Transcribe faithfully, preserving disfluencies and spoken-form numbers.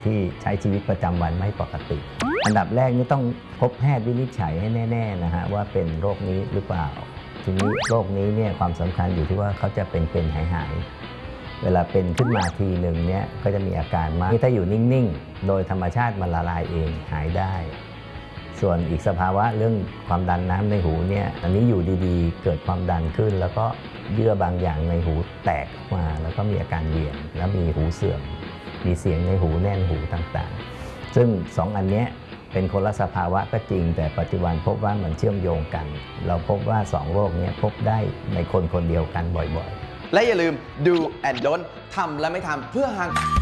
ที่ใช้ชีวิตประจำวันไม่ปกติอันดับแรกนี่ต้องพบแพทย์วินิจฉัยให้แน่ๆนะฮะว่าเป็นโรคนี้หรือเปล่าทีนี้โรคนี้เนี่ยความสำคัญอยู่ที่ว่าเขาจะเป็นเป็นหายหายเวลาเป็นขึ้นมาทีหนึ่งเนี่ยก็จะมีอาการมากถ้าอยู่นิ่งๆโดยธรรมชาติมันละลายเองหายได้ส่วนอีกสภาวะเรื่องความดันน้ำในหูเนี่ยอันนี้อยู่ดีๆเกิดความดันขึ้นแล้วก็เยื่อบางอย่างในหูแตกออกมาแล้วก็มีอาการเวียนแล้วมีหูเสื่อมมีเสียงในหูแน่นหูต่างๆซึ่งสองอันนี้เป็นคนละสภาวะก็จริงแต่ปัจจุบันพบว่ามันเชื่อมโยงกันเราพบว่าสองโรคนี้พบได้ในคนคนเดียวกันบ่อยๆและอย่าลืม do and don't ทำและไม่ทำเพื่อห่าง